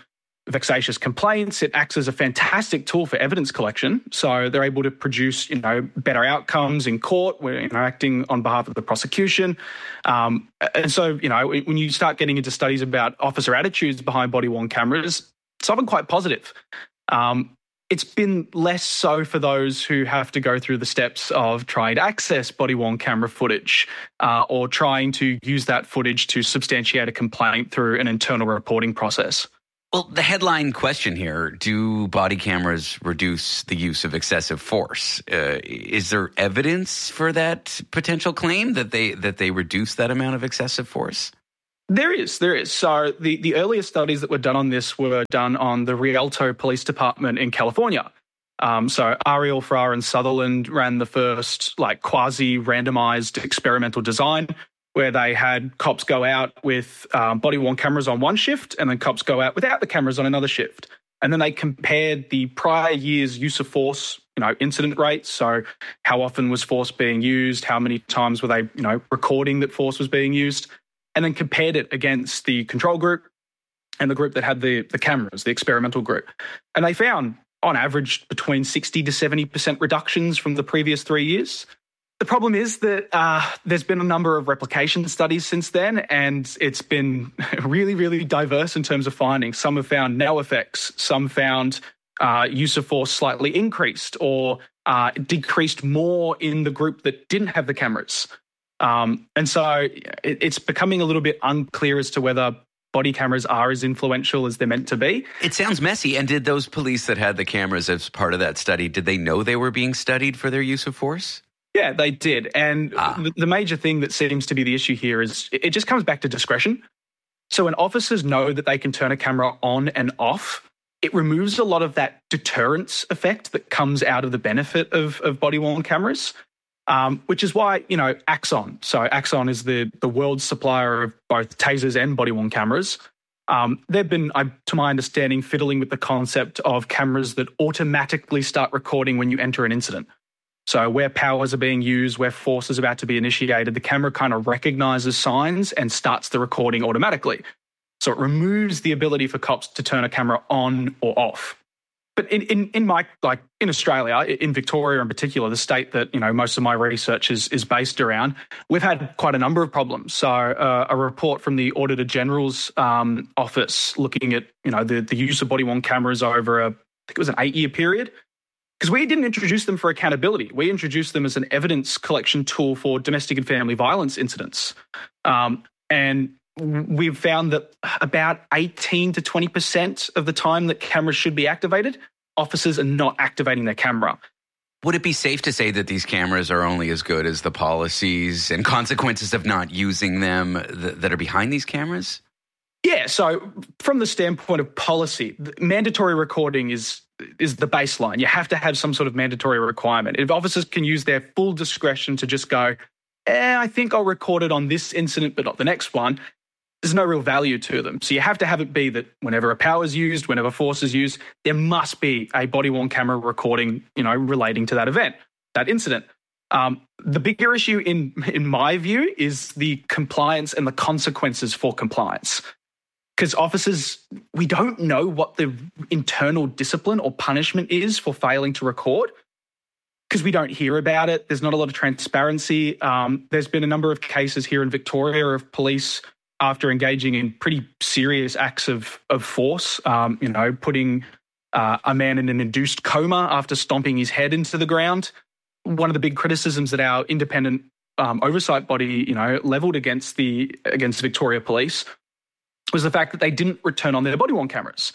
vexatious complaints. It acts as a fantastic tool for evidence collection. So they're able to produce, you know, better outcomes in court. We're you know, acting on behalf of the prosecution. Um, and so, you know, when you start getting into studies about officer attitudes behind body-worn cameras, it's often quite positive. Um, It's been less so for those who have to go through the steps of trying to access body-worn camera footage uh, or trying to use that footage to substantiate a complaint through an internal reporting process. Well, the headline question here, do body cameras reduce the use of excessive force? Uh, is there evidence for that potential claim that they that they reduce that amount of excessive force? There is, there is. So the, the earliest studies that were done on this were done on the Rialto Police Department in California. Um, so Ariel, Farrar and Sutherland ran the first like quasi-randomized experimental design where they had cops go out with um, body-worn cameras on one shift and then cops go out without the cameras on another shift. And then they compared the prior year's use of force, you know, incident rates. So how often was force being used? How many times were they, you know, recording that force was being used? And then compared it against the control group and the group that had the, the cameras, the experimental group. And they found, on average, between sixty to seventy percent reductions from the previous three years. The problem is that uh, there's been a number of replication studies since then, and it's been really, really diverse in terms of findings. Some have found no effects. Some found uh, use of force slightly increased or uh, decreased more in the group that didn't have the cameras. Um, and so it, it's becoming a little bit unclear as to whether body cameras are as influential as they're meant to be. It sounds messy. And did those police that had the cameras as part of that study, did they know they were being studied for their use of force? Yeah, they did. And ah. the, the major thing that seems to be the issue here is it just comes back to discretion. So when officers know that they can turn a camera on and off, it removes a lot of that deterrence effect that comes out of the benefit of, of body-worn cameras. Um, which is why, you know, Axon. So Axon is the, the world's supplier of both tasers and body-worn cameras. Um, they've been, uh, to my understanding, fiddling with the concept of cameras that automatically start recording when you enter an incident. So where powers are being used, where force is about to be initiated, the camera kind of recognizes signs and starts the recording automatically. So it removes the ability for cops to turn a camera on or off. But in, in, in my, like in Australia, in Victoria in particular, the state that, you know, most of my research is, is based around, we've had quite a number of problems. So uh, a report from the Auditor General's um, office looking at, you know, the, the use of body-worn cameras over a, I think it was an eight-year period, because we didn't introduce them for accountability. We introduced them as an evidence collection tool for domestic and family violence incidents. Um, and we've found that about eighteen to twenty percent of the time that cameras should be activated, officers are not activating their camera. Would it be safe to say that these cameras are only as good as the policies and consequences of not using them th- that are behind these cameras? Yeah, so from the standpoint of policy, mandatory recording is is the baseline. You have to have some sort of mandatory requirement. If officers can use their full discretion to just go, eh, I think I'll record it on this incident but not the next one, there's no real value to them. So you have to have it be that whenever a power is used, whenever force is used, there must be a body-worn camera recording, you know, relating to that event, that incident. Um, the bigger issue in in my view is the compliance and the consequences for compliance. Because officers, we don't know what the internal discipline or punishment is for failing to record, because we don't hear about it. There's not a lot of transparency. Um, there's been a number of cases here in Victoria of police after engaging in pretty serious acts of, of force, um, you know, putting uh, a man in an induced coma after stomping his head into the ground. One of the big criticisms that our independent um, oversight body, you know, levelled against the against Victoria Police was the fact that they didn't return on their body-worn cameras.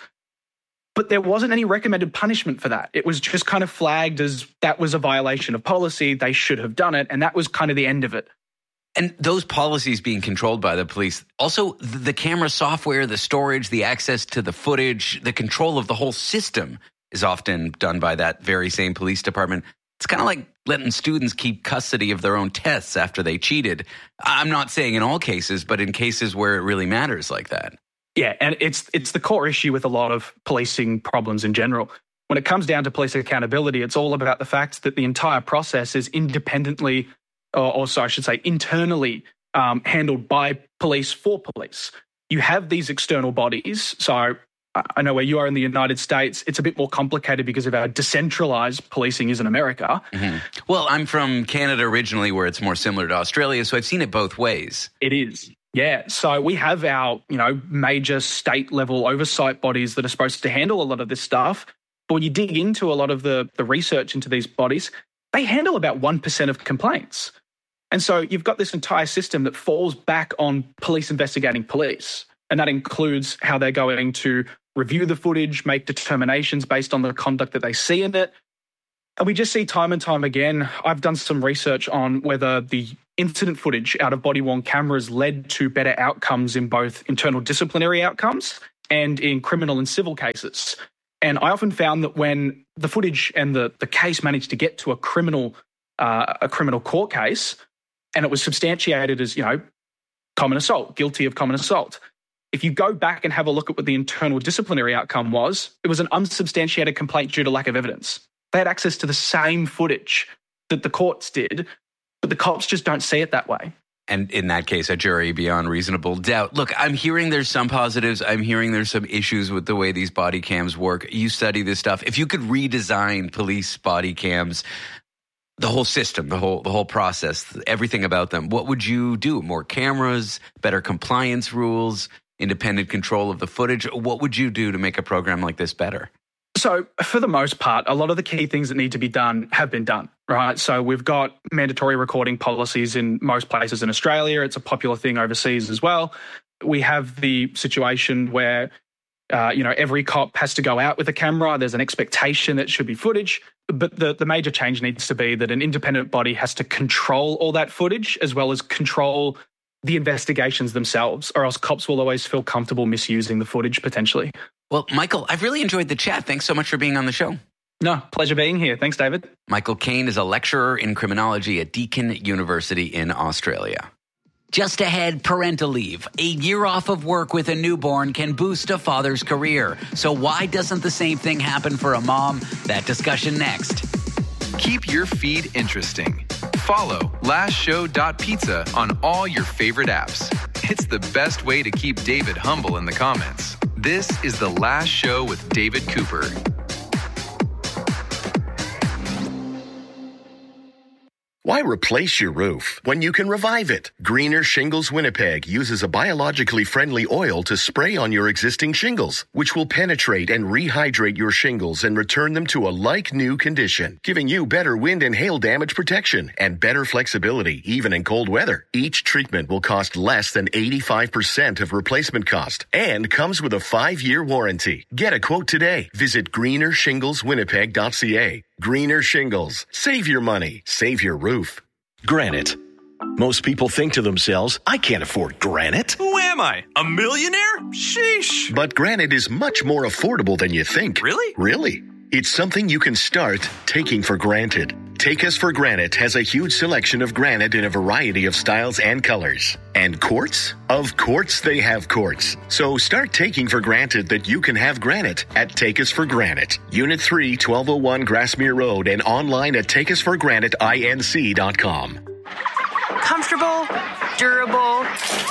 But there wasn't any recommended punishment for that. It was just kind of flagged as that was a violation of policy. They should have done it. And that was kind of the end of it. And those policies being controlled by the police, also the camera software, the storage, the access to the footage, the control of the whole system is often done by that very same police department. It's kind of like letting students keep custody of their own tests after they cheated. I'm not saying in all cases, but in cases where it really matters like that. Yeah, and it's it's the core issue with a lot of policing problems in general. When it comes down to police accountability, it's all about the fact that the entire process is independently or also I should say internally um, handled by police for police. You have these external bodies, so I know where you are in the United States, it's a bit more complicated because of how decentralized policing is in America. Mm-hmm. Well, I'm from Canada originally, where it's more similar to Australia, so I've seen it both ways. It is. Yeah. So we have our, you know, major state level oversight bodies that are supposed to handle a lot of this stuff. But when you dig into a lot of the, the research into these bodies, they handle about one percent of complaints. And so you've got this entire system that falls back on police investigating police. And that includes how they're going to review the footage, make determinations based on the conduct that they see in it. And we just see time and time again, I've done some research on whether the incident footage out of body-worn cameras led to better outcomes in both internal disciplinary outcomes and in criminal and civil cases. And I often found that when the footage and the, the case managed to get to a criminal uh, a criminal court case, and it was substantiated as, you know, common assault, guilty of common assault. If you go back and have a look at what the internal disciplinary outcome was, it was an unsubstantiated complaint due to lack of evidence. They had access to the same footage that the courts did, but the cops just don't see it that way. And in that case, a jury beyond reasonable doubt. Look, I'm hearing there's some positives. I'm hearing there's some issues with the way these body cams work. You study this stuff. If you could redesign police body cams, the whole system, the whole the whole process, everything about them, what would you do? More cameras, better compliance rules, independent control of the footage? What would you do to make a program like this better? So for the most part, a lot of the key things that need to be done have been done, right? So we've got mandatory recording policies in most places in Australia. It's a popular thing overseas as well. We have the situation where, uh, you know, every cop has to go out with a camera. There's an expectation that it should be footage. But the, the major change needs to be that an independent body has to control all that footage as well as control the investigations themselves, or else cops will always feel comfortable misusing the footage potentially. Well, Michael, I've really enjoyed the chat. Thanks so much for being on the show. No, pleasure being here. Thanks, David. Michael Kane is a lecturer in criminology at Deakin University in Australia. Just ahead, parental leave. A year off of work with a newborn can boost a father's career. So why doesn't the same thing happen for a mom? That discussion next. Keep your feed interesting. Follow last show dot pizza on all your favorite apps. It's the best way to keep David humble in the comments. This is The Last Show with David Cooper. Why replace your roof when you can revive it? Greener Shingles Winnipeg uses a biologically friendly oil to spray on your existing shingles, which will penetrate and rehydrate your shingles and return them to a like-new condition, giving you better wind and hail damage protection and better flexibility, even in cold weather. Each treatment will cost less than eighty-five percent of replacement cost and comes with a five-year warranty. Get a quote today. Visit greener shingles winnipeg dot c a. Greener Shingles. Save your money. Save your roof. Granite. Most people think to themselves, I can't afford granite. Who am I? A millionaire? Sheesh. But granite is much more affordable than you think. Really? Really. It's something you can start taking for granted. Take Us for Granite has a huge selection of granite in a variety of styles and colors. And quartz? Of course they have quartz. So start taking for granted that you can have granite at Take Us for Granite. Unit three, twelve oh one Grassmere Road, and online at take us for granite inc dot com. Comfortable, durable,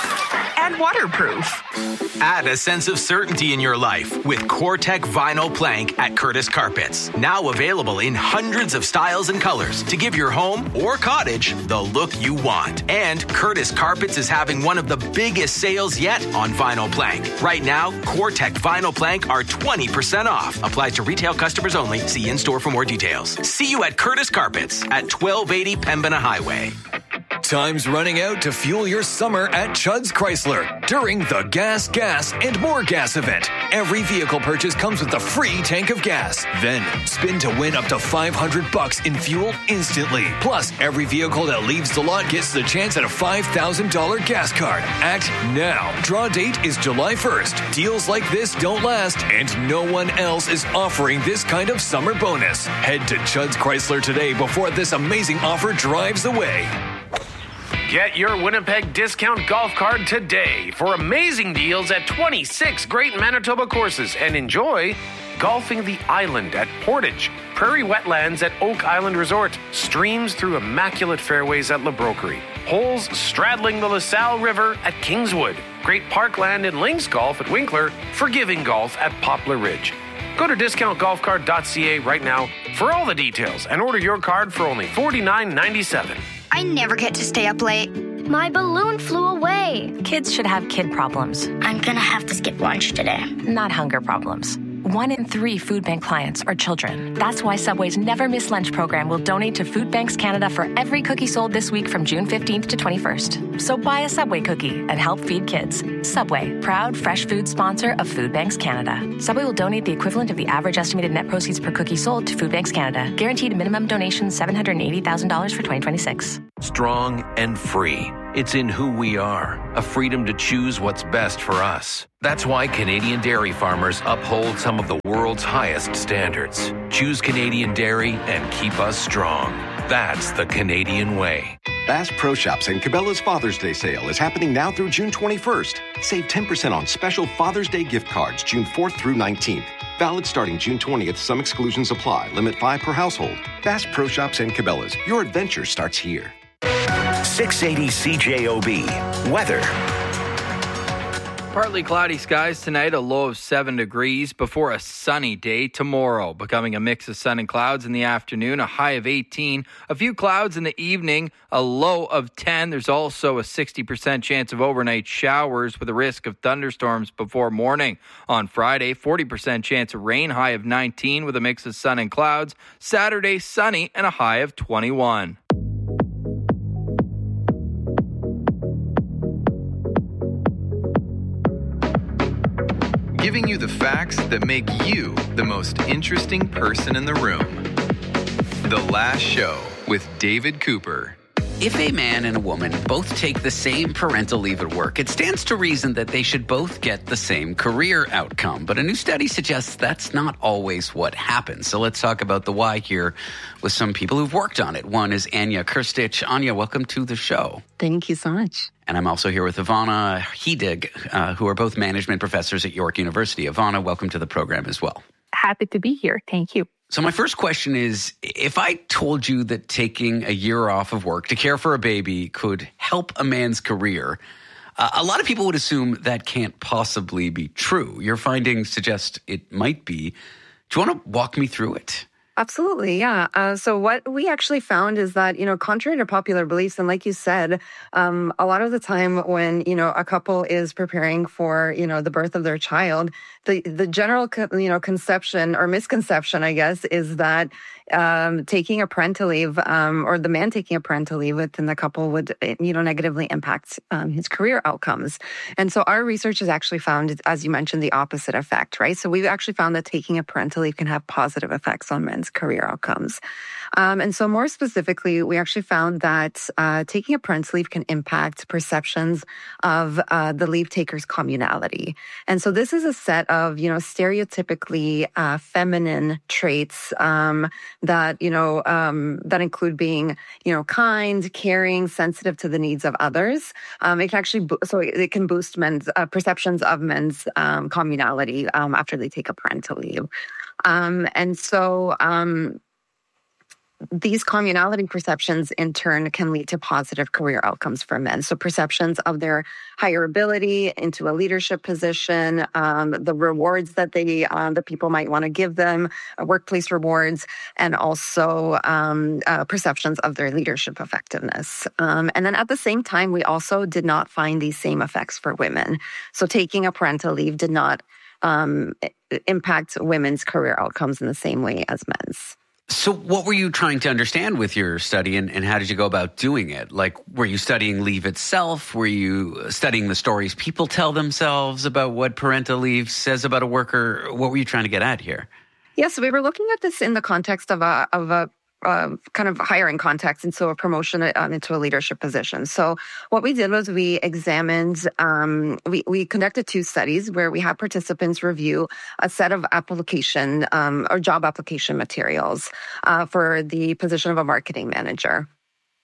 and waterproof. Add a sense of certainty in your life with CoreTech Vinyl Plank at Curtis Carpets. Now available in hundreds of styles and colors to give your home or cottage the look you want. And Curtis Carpets is having one of the biggest sales yet on vinyl plank. Right now, CoreTech Vinyl Plank are twenty percent off. Applies to retail customers only. See in-store for more details. See you at Curtis Carpets at twelve eighty Pembina Highway. Time's running out to fuel your summer at Chud's Chrysler during the Gas, Gas, and More Gas event. Every vehicle purchase comes with a free tank of gas. Then spin to win up to five hundred bucks in fuel instantly. Plus, every vehicle that leaves the lot gets the chance at a five thousand dollars gas card. Act now. Draw date is July first. Deals like this don't last, and no one else is offering this kind of summer bonus. Head to Chud's Chrysler today before this amazing offer drives away. Get your Winnipeg discount golf card today for amazing deals at twenty-six great Manitoba courses and enjoy golfing the island at Portage, prairie wetlands at Oak Island Resort, streams through immaculate fairways at La Broquerie, holes straddling the LaSalle River at Kingswood, great parkland and links golf at Winkler, forgiving golf at Poplar Ridge. Go to discount golf card dot c a right now for all the details and order your card for only forty-nine ninety-seven. I never get to stay up late. My balloon flew away. Kids should have kid problems. I'm gonna have to skip lunch today. Not hunger problems. One in three food bank clients are children. That's why Subway's Never Miss Lunch program will donate to Food Banks Canada for every cookie sold this week from June fifteenth to twenty-first. So buy a Subway cookie and help feed kids. Subway, proud fresh food sponsor of Food Banks Canada. Subway will donate the equivalent of the average estimated net proceeds per cookie sold to Food Banks Canada. Guaranteed minimum donation seven hundred eighty thousand dollars for twenty twenty-six. Strong and free. It's in who we are, a freedom to choose what's best for us. That's why Canadian dairy farmers uphold some of the world's highest standards. Choose Canadian dairy and keep us strong. That's the Canadian way. Bass Pro Shops and Cabela's Father's Day sale is happening now through June twenty-first. Save ten percent on special Father's Day gift cards June fourth through nineteenth. Valid starting June twentieth. Some exclusions apply. Limit five per household. Bass Pro Shops and Cabela's. Your adventure starts here. six eighty C J O B. Weather. Partly cloudy skies tonight, a low of seven degrees before a sunny day tomorrow, becoming a mix of sun and clouds in the afternoon, a high of eighteen, a few clouds in the evening, a low of ten. There's also a sixty percent chance of overnight showers with a risk of thunderstorms before morning. On Friday, forty percent chance of rain, high of nineteen with a mix of sun and clouds. Saturday, sunny and a high of twenty-one. Giving you the facts that make you the most interesting person in the room. The Last Show with David Cooper. If a man and a woman both take the same parental leave at work, it stands to reason that they should both get the same career outcome. But a new study suggests that's not always what happens. So let's talk about the why here with some people who've worked on it. One is Anya Kirstich. Anya, welcome to the show. Thank you so much. And I'm also here with Ivana Hedig, uh, who are both management professors at York University. Ivana, welcome to the program as well. Happy to be here. Thank you. So my first question is, if I told you that taking a year off of work to care for a baby could help a man's career, uh, a lot of people would assume that can't possibly be true. Your findings suggest it might be. Do you want to walk me through it? Absolutely, yeah. Uh, so what we actually found is that, you know, contrary to popular beliefs, and like you said, um, a lot of the time when, you know, a couple is preparing for, you know, the birth of their child, the, the general, you know, conception or misconception, I guess, is that um, taking a parental leave um, or the man taking a parental leave within the couple would, you know, negatively impact um, his career outcomes. And so our research has actually found, as you mentioned, the opposite effect, right? So we've actually found that taking a parental leave can have positive effects on men's career outcomes. Um, and so more specifically, we actually found that uh, taking a parental leave can impact perceptions of uh, the leave taker's communality. And so this is a set of, you know, stereotypically uh, feminine traits um, that, you know, um, that include being, you know, kind, caring, sensitive to the needs of others. Um, it can actually, bo- so it, it can boost men's uh, perceptions of men's um, communality um, after they take a parental leave. Um, and so, um, these communality perceptions in turn can lead to positive career outcomes for men. So perceptions of their higher ability into a leadership position, um, the rewards that they, um, the people might want to give them, uh, workplace rewards, and also um, uh, perceptions of their leadership effectiveness. Um, and then at the same time, we also did not find these same effects for women. So taking a parental leave did not um, impact women's career outcomes in the same way as men's. So what were you trying to understand with your study, and, and how did you go about doing it? Like, were you studying leave itself? Were you studying the stories people tell themselves about what parental leave says about a worker? What were you trying to get at here? Yes, we were looking at this in the context of a of a Uh, kind of hiring context, and so a promotion um, into a leadership position. So what we did was we examined, um, we, we conducted two studies where we had participants review a set of application um, or job application materials uh, for the position of a marketing manager.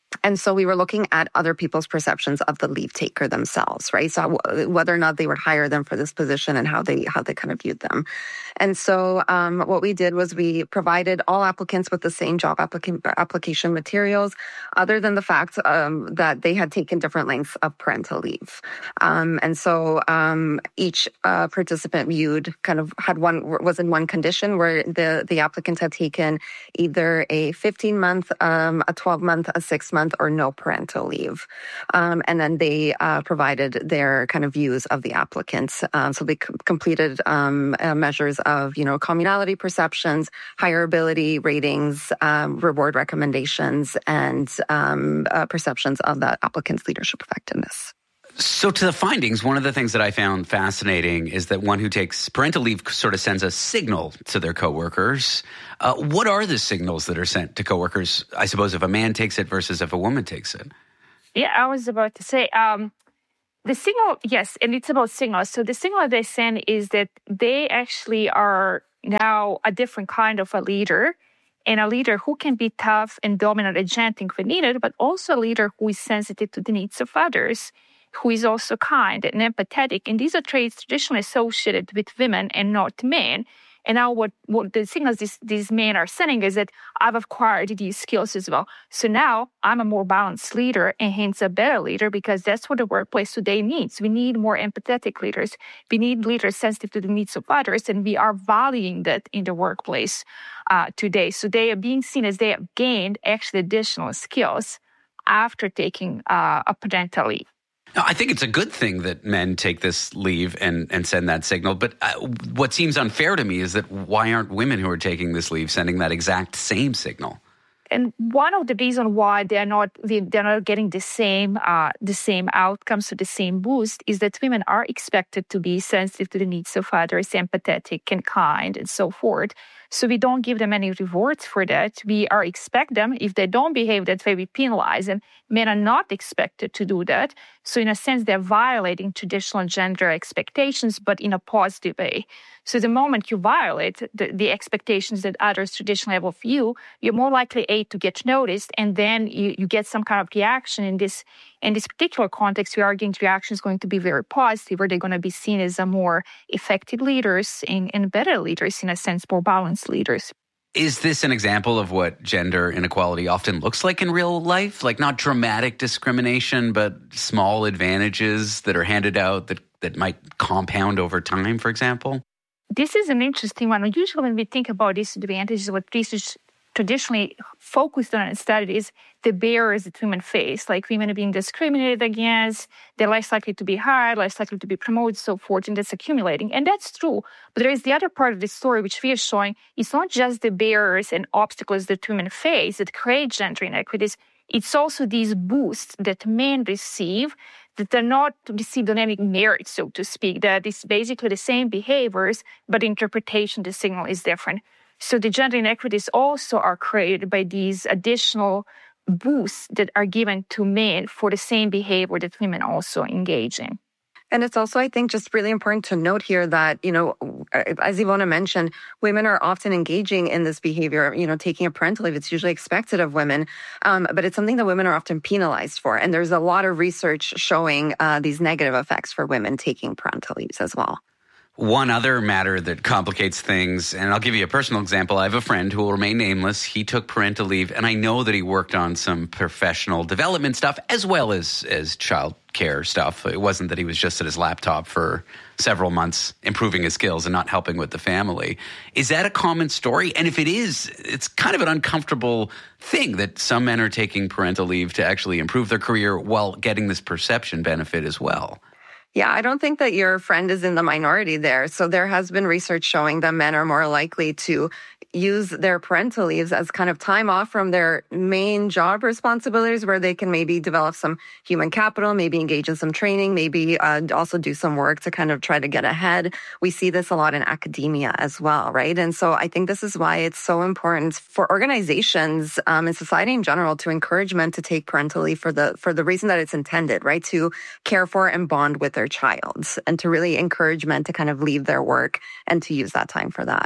And so we were looking at other people's perceptions of the leave taker themselves, right? So whether or not they would hire them for this position and how they how they kind of viewed them. And so um, what we did was we provided all applicants with the same job applica- application materials, other than the fact um, that they had taken different lengths of parental leave. Um, and so um, each uh, participant viewed kind of had one was in one condition where the the applicant had taken either a fifteen month, um, a twelve month, a six month, or no parental leave. Um, and then they uh, provided their kind of views of the applicants. Um, so they c- completed um, uh, measures of, you know, communality perceptions, hireability ratings, um, reward recommendations, and um, uh, perceptions of that applicant's leadership effectiveness. So to the findings, one of the things that I found fascinating is that one who takes parental leave sort of sends a signal to their coworkers. Uh, what are the signals that are sent to coworkers, I suppose, if a man takes it versus if a woman takes it? Yeah, I was about to say, um, the signal, yes, and it's about signals. So the signal they send is that they actually are now a different kind of a leader, and a leader who can be tough and dominant and chanting when needed, but also a leader who is sensitive to the needs of others, who is also kind and empathetic. And these are traits traditionally associated with women and not men. And now what, what the signals these, these men are sending is that I've acquired these skills as well. So now I'm a more balanced leader and hence a better leader, because that's what the workplace today needs. We need more empathetic leaders. We need leaders sensitive to the needs of others, and we are valuing that in the workplace uh, today. So they are being seen as they have gained actually additional skills after taking uh, a parental leave. No, I think it's a good thing that men take this leave and, and send that signal. But uh, what seems unfair to me is that why aren't women who are taking this leave sending that exact same signal? And one of the reasons why they're not they're not getting the same uh, the same outcomes, so the same boost, is that women are expected to be sensitive to the needs of others, empathetic and kind, and so forth. So we don't give them any rewards for that. We are expect them, if they don't behave that way, we penalize them. Men are not expected to do that. So in a sense, they're violating traditional gender expectations, but in a positive way. So the moment you violate the, the expectations that others traditionally have of you, you're more likely, A, to get noticed, and then you, you get some kind of reaction. In this in this particular context, we are getting reaction is going to be very positive, where they're going to be seen as a more effective leaders and, and better leaders, in a sense, more balanced leaders. Is this an example of what gender inequality often looks like in real life? Like not dramatic discrimination, but small advantages that are handed out that, that might compound over time, for example? This is an interesting one. Usually when we think about disadvantages, what research traditionally focused on and studied is the barriers that women face, like women are being discriminated against, they're less likely to be hired, less likely to be promoted, so forth, and that's accumulating. And that's true. But there is the other part of the story which we are showing. It's not just the barriers and obstacles that women face that create gender inequities. It's also these boosts that men receive that are not received on any merit, so to speak, that is basically the same behaviors, but interpretation, the signal is different. So the gender inequities also are created by these additional boosts that are given to men for the same behavior that women also engage in. And it's also, I think, just really important to note here that, you know, as Ivona mentioned, women are often engaging in this behavior, you know, taking a parental leave. It's usually expected of women, um, but it's something that women are often penalized for. And there's a lot of research showing uh, these negative effects for women taking parental leaves as well. One other matter that complicates things, and I'll give you a personal example. I have a friend who will remain nameless. He took parental leave, and I know that he worked on some professional development stuff as well as, as child care stuff. It wasn't that he was just at his laptop for several months improving his skills and not helping with the family. Is that a common story? And if it is, it's kind of an uncomfortable thing that some men are taking parental leave to actually improve their career while getting this perception benefit as well. Yeah, I don't think that your friend is in the minority there. So there has been research showing that men are more likely to use their parental leaves as kind of time off from their main job responsibilities, where they can maybe develop some human capital, maybe engage in some training, maybe uh, also do some work to kind of try to get ahead. We see this a lot in academia as well, right? And so I think this is why it's so important for organizations um, and society in general to encourage men to take parental leave for the for the reason that it's intended, right? To care for and bond with their child, and to really encourage men to kind of leave their work and to use that time for that.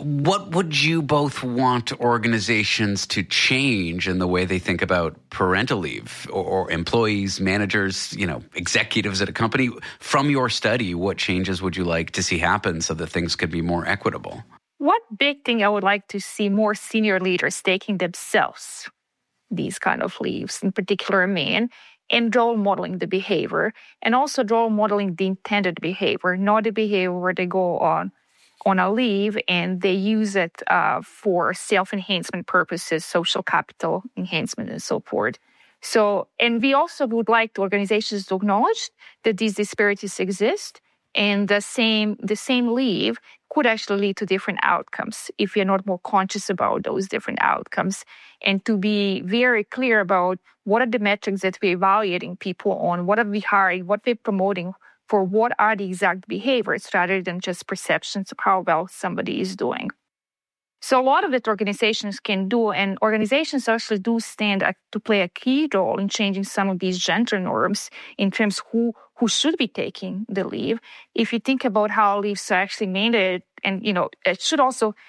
what would you both want organizations to change in the way they think about parental leave, or, or employees, managers, you know, executives at a company? From your study, what changes would you like to see happen so that things could be more equitable? One big thing I would like to see more senior leaders taking themselves these kind of leaves, in particular men, and role modeling the behavior, and also role modeling the intended behavior, not the behavior where they go on on a leave and they use it uh, for self-enhancement purposes, social capital enhancement, and so forth. So, and we also would like the organizations to acknowledge that these disparities exist, and the same the same leave could actually lead to different outcomes if you're not more conscious about those different outcomes, and to be very clear about what are the metrics that we're evaluating people on, what are we hiring, what we're promoting, for what are the exact behaviors rather than just perceptions of how well somebody is doing. So a lot of it organizations can do, and organizations actually do stand to play a key role in changing some of these gender norms in terms of who, who should be taking the leave. If you think about how leaves are actually mandated, and you know, it should also